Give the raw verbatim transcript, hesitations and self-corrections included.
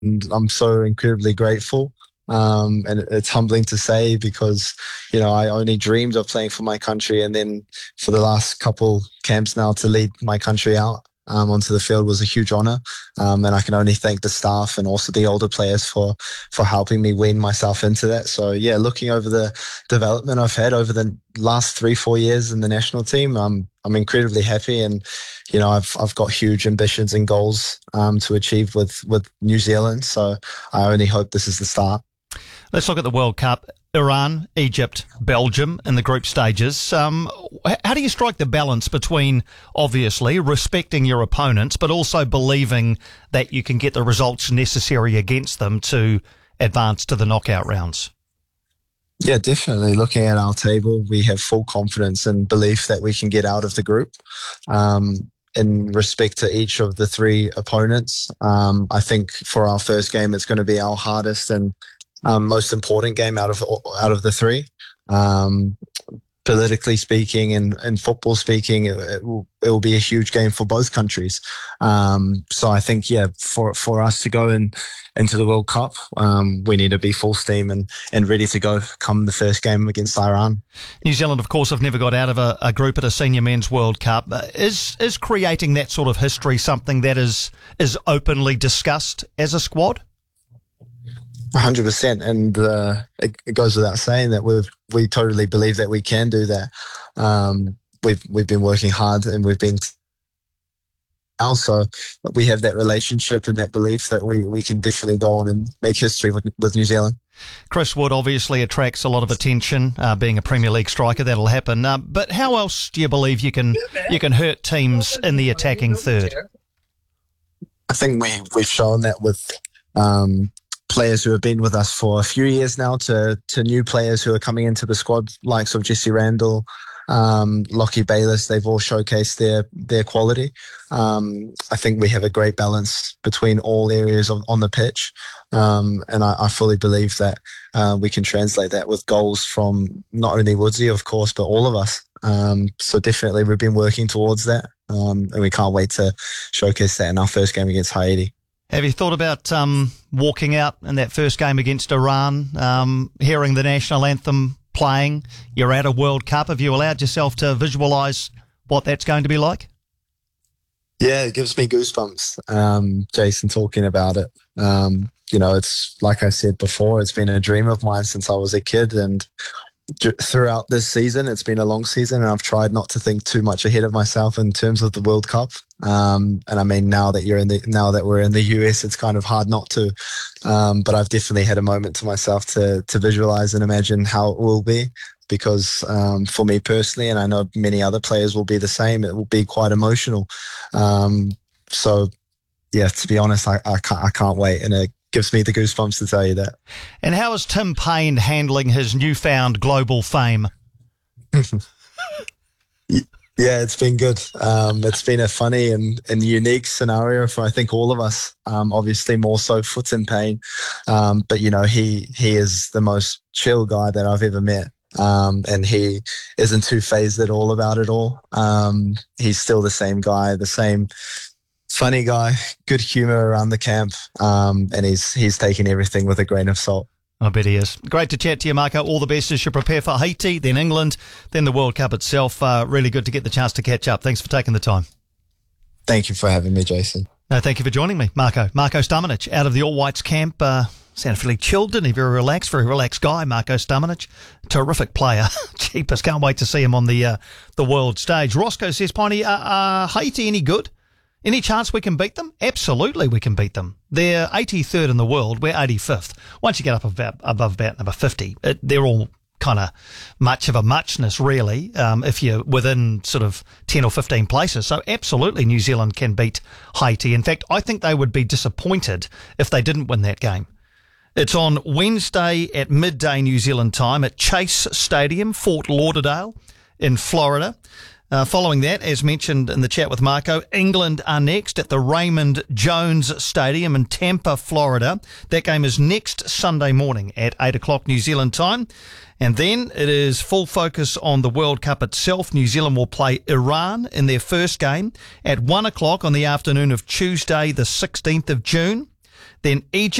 and I'm so incredibly grateful. Um, and it's humbling to say because, you know, I only dreamed of playing for my country, and then for the last couple camps now to lead my country out um, onto the field was a huge honour. Um, and I can only thank the staff and also the older players for for helping me wean myself into that. So yeah, looking over the development I've had over the last three, four years in the national team, I'm I'm incredibly happy, and you know I've I've got huge ambitions and goals um, to achieve with with New Zealand. So I only hope this is the start. Let's look at the World Cup. Iran, Egypt, Belgium in the group stages. Um, how do you strike the balance between, obviously, respecting your opponents, but also believing that you can get the results necessary against them to advance to the knockout rounds? Yeah, definitely. Looking at our table, we have full confidence and belief that we can get out of the group. Um, in respect to each of the three opponents, um, I think for our first game, it's going to be our hardest and Um, most important game out of out of the three. Um, politically speaking and, and football speaking, it, it, will, it will be a huge game for both countries. Um, so I think, yeah, for for us to go in, into the World Cup, um, we need to be full steam and, and ready to go come the first game against Iran. New Zealand, of course, have never got out of a, a group at a senior men's World Cup. Uh, is is creating that sort of history something that is is openly discussed as a squad? one hundred percent, and uh, it, it goes without saying that we we totally believe that we can do that. Um, we've we've been working hard, and we've been also we have that relationship and that belief that we, we can definitely go on and make history with, with New Zealand. Chris Wood obviously attracts a lot of attention, uh, being a Premier League striker. That'll happen. Uh, but how else do you believe you can you can hurt teams in the attacking third? I think we we've shown that with. Um, players who have been with us for a few years now to to new players who are coming into the squad, likes of Jesse Randall, um, Lockie Bayliss. They've all showcased their their quality. Um, I think we have a great balance between all areas of, on the pitch, um, and I, I fully believe that uh, we can translate that with goals from not only Woodsy, of course, but all of us. Um, so definitely we've been working towards that, um, and we can't wait to showcase that in our first game against Haiti. Have you thought about um, walking out in that first game against Iran, um, hearing the national anthem playing? You're at a World Cup. Have you allowed yourself to visualise what that's going to be like? Yeah, it gives me goosebumps, um, Jason, talking about it. Um, you know, it's like I said before, it's been a dream of mine since I was a kid, and throughout this season, it's been a long season, and I've tried not to think too much ahead of myself in terms of the World Cup. Um, and I mean, now that you're in the, now that we're in the U S, it's kind of hard not to. Um, but I've definitely had a moment to myself to to visualize and imagine how it will be, because um, for me personally, and I know many other players will be the same, it will be quite emotional. Um, so yeah, to be honest, I, I can't I can't wait, and it gives me the goosebumps to tell you that. And how is Tim Payne handling his newfound global fame? Yeah, it's been good. Um, it's been a funny and, and unique scenario for, I think, all of us. Um, obviously, more so for Tim Payne. Um, but, you know, he he is the most chill guy that I've ever met. Um, and he isn't too phased at all about it all. Um, he's still the same guy, the same funny guy, good humour around the camp. Um, and he's he's taking everything with a grain of salt. I bet he is. Great to chat to you, Marco. All the best as you prepare for Haiti, then England, then the World Cup itself. Uh, really good to get the chance to catch up. Thanks for taking the time. Thank you for having me, Jason. No, thank you for joining me, Marco. Marco Stamanic, out of the All Whites camp. Uh, sounded fairly chilled, didn't he? Very relaxed, very relaxed guy, Marco Stamanic. Terrific player. Jeepers, can't wait to see him on the uh, the world stage. Roscoe says, Piney, uh, uh, Haiti any good? Any chance we can beat them? Absolutely we can beat them. They're eighty-third in the world. We're eighty-fifth. Once you get up about, above about number fifty, it, they're all kind of much of a muchness, really, um, if you're within sort of ten or fifteen places. So absolutely New Zealand can beat Haiti. In fact, I think they would be disappointed if they didn't win that game. It's on Wednesday at midday New Zealand time at Chase Stadium, Fort Lauderdale in Florida. Uh, following that, as mentioned in the chat with Marco, England are next at the Raymond Jones Stadium in Tampa, Florida. That game is next Sunday morning at eight o'clock New Zealand time. And then it is full focus on the World Cup itself. New Zealand will play Iran in their first game at one o'clock on the afternoon of Tuesday, the sixteenth of June. then Egypt.